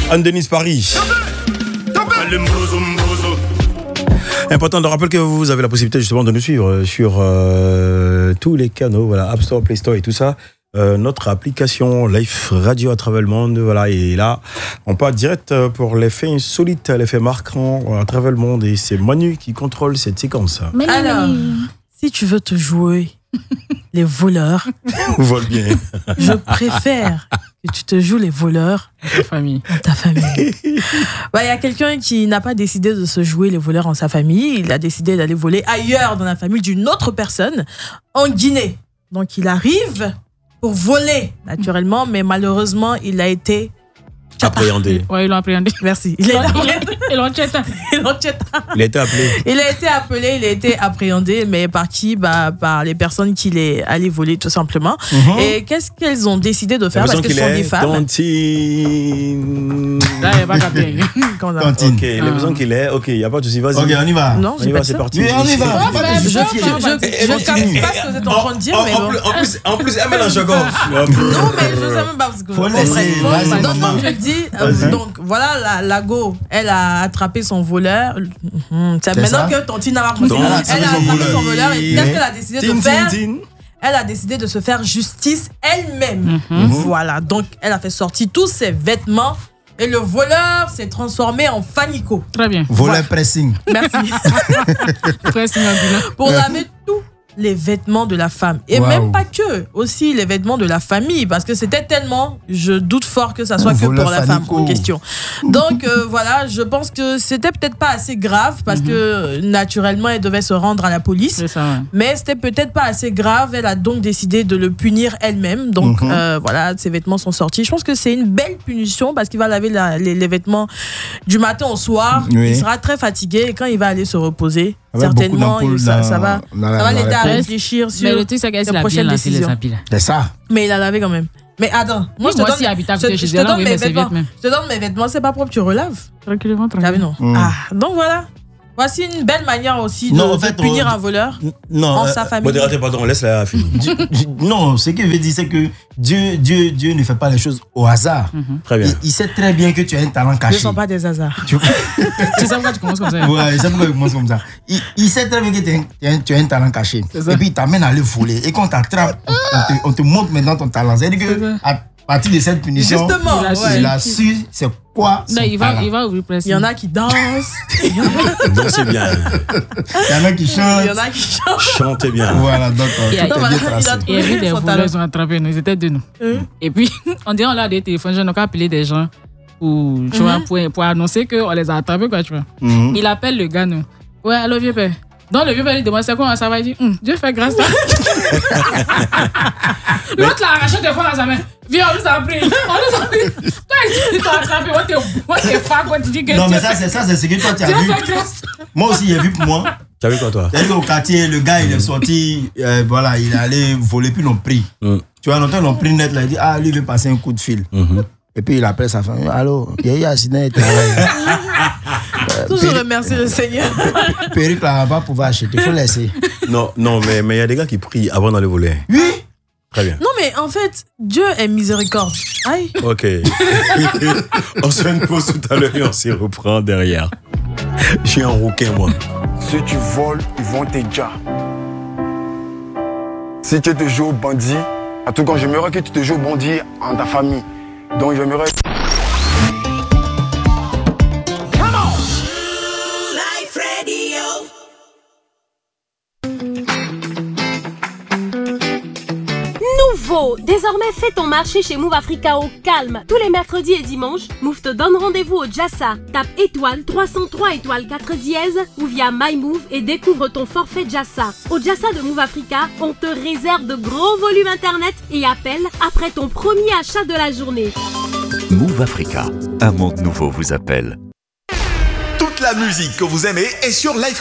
Anne-Denise Paris. Important de rappeler que vous avez la possibilité justement de nous suivre sur tous les canaux, voilà, App Store, Play Store et tout ça. Notre application Life Radio à travers le monde, voilà, et là on part direct pour l'effet insolite, l'effet marquant à travers le monde, et c'est Manu qui contrôle cette séquence. Alors, si tu veux te jouer les voleurs, Vole bien. je préfère que tu te joues les voleurs Ta famille. dans ta famille. Il y a quelqu'un qui n'a pas décidé de se jouer les voleurs en sa famille, il a décidé d'aller voler ailleurs dans la famille d'une autre personne, en Guinée. Donc il arrive pour voler, naturellement, mais malheureusement, il a été Appréhendé. Ouais, ils l'ont appréhendé. Merci. Il a été appréhendé. Ils l'ont tchéta. Il a été appelé. Il a été appelé, il a été appréhendé, mais par qui? Par les personnes qu'il est allé voler, tout simplement. Et qu'est-ce qu'elles ont décidé de faire? Parce que ce sont des femmes. Cantine. Là, il n'y a pas capté. Comment ça? Cantine. Ok, l'impression qu'il est. Ok, il n'y a pas de souci, vas-y. Ok, on y va. Non, On j'ai y pas va, dit c'est ça. parti. Oui, on y va. Je capte pas ce que vous êtes en train de dire, mais bon. En plus, elle mélange encore. Non, mais je sais même pas parce que. Faut laisser, vas-y, Donc, maman. je dis, Vas-y. donc voilà, la go, elle a attrapé son voleur. C'est maintenant ça que Tantine a raconté. Donc, Elle a attrapé son voleur et qu'est-ce qu'elle a décidé de faire? Tin. Elle a décidé de se faire justice elle-même. Voilà, donc elle a fait sortir tous ses vêtements et le voleur s'est transformé en Fanico. Très bien. Volet pressing. Merci. Presque ambulant. Pour laver tous les vêtements de la femme. Et Waouh. même pas que, aussi les vêtements de la famille, parce que c'était tellement, je doute fort que ça soit que Voleur pour la femme Fanico. en question. Donc voilà, je pense que c'était peut-être pas assez grave, parce que naturellement, elle devait se rendre à la police. C'est ça, ouais. Mais c'était peut-être pas assez grave. Elle a donc décidé de le punir elle-même. Donc voilà, ses vêtements sont sortis. Je pense que c'est une belle punition parce qu'il va laver les vêtements du matin au soir. Oui. Il sera très fatigué et quand il va aller se reposer, Avec certainement, beaucoup ça d'ampoules va, dans la- ça va dans l'aider la à tête. réfléchir sur Mais le truc, c'est qu'elle les a bien prochaines lancé les décisions. habits là. C'est ça. Mais il a lavé quand même. Mais attends, moi je te Moi donne, aussi, habitable, je chez te elle, donne oui, mes mais c'est vêtements. vite même. Je te donne mes vêtements, c'est pas propre, tu relaves. Tranquillement, T'as vu, non? Donc voilà. Voici une belle manière aussi de, Non, en de fait, punir un voleur Non. en sa famille. Modérateur, pardon, laisse-la finir. Non, ce qu'il veut dire, c'est que Dieu ne fait pas les choses au hasard. Très bien. Il sait très bien que tu as un talent Ce ne caché. sont pas des hasards. Tu- C'est ça pourquoi tu commences comme ça. Ouais, il sait pourquoi il commence comme ça. Il sait très bien que tu as un talent caché. ça. Et puis il t'amène à le voler. Et quand on t'attrape, on te montre maintenant ton talent. C'est-à-dire C'est que ça. à partir de cette punition, Justement, il a su c'est quoi son Non, il talent. va ouvrir presque. Il y en a qui dansent, il y Donc c'est bien. Il y en a qui chantent. en a qui chantent. Chantez bien. Voilà, donc Et tout est voilà, bien il a tracé. Et vite, les Son voleurs, talent. ils ont attrapé nous. Ils étaient de nous. Et puis, on dirait on a des téléphones, je n'ai qu'à appeler des gens pour, tu vois, pour annoncer qu'on les a attrapés, quoi, tu vois. Il appelle le gars, nous. Ouais, allô, vieux père. Donc, le vieux père, il demande c'est quoi, ça va, il dit, Dieu fait grâce. L'autre l'a arraché des fois dans sa main. Viens, on nous a pris. On nous a pris. Toi, ils t'ont attrapé. On t'est fat quand tu dis que Non, Dieu mais ça, c'est ce que toi, tu as Dieu vu. fait grâce. Moi aussi, j'ai vu pour moi. T'as vu quoi, toi? C'est-à-dire qu'au quartier, le gars, il est sorti, voilà, il est allé voler, puis ils l'ont pris. Tu vois, longtemps, ils l'ont pris net, là, il dit, ah, lui, il veut passer un coup de fil. Et puis, il appelle sa femme, allô, il y a eu un accident, il travaille. Toujours remercier le Seigneur. Péricle, là, va pas pouvoir acheter, il faut laisser. Non, mais il y a des gars qui prient avant d'aller voler. Oui. Très bien. Non, mais en fait, Dieu est miséricorde. Aïe. Ok. On se fait une pause tout à l'heure et on s'y reprend derrière. Je suis un rouquin, moi. Si tu voles, ils vont te déjà. Si tu te joues au bandit, en tout cas, j'aimerais que tu te joues au bandit en ta famille. Donc, j'aimerais. Nouveau! Désormais, fais ton marché chez Move Africa au calme. Tous les mercredis et dimanches, Move te donne rendez-vous au Jassa. Tape étoile 303 étoile 4 dièse ou via MyMove et découvre ton forfait Jassa. Au Jassa de Move Africa, on te réserve de gros volumes internet et appel après ton premier achat de la journée. Move Africa, un monde nouveau vous appelle. Toute la musique que vous aimez est sur Live